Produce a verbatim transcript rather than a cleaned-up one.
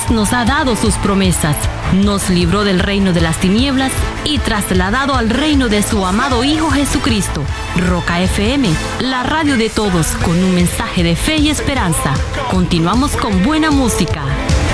Dios nos ha dado sus promesas, nos libró del reino de las tinieblas y trasladado al reino de su amado Hijo Jesucristo. Roca F M, la radio de todos, con un mensaje de fe y esperanza. Continuamos con buena música.